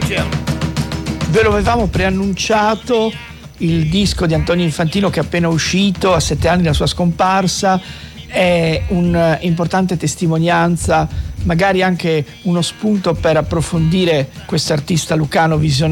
Ve lo avevamo preannunciato, il disco di Antonio Infantino che è appena uscito a 7 anni dalla sua scomparsa è un'importante testimonianza, magari anche uno spunto per approfondire questo artista lucano visionario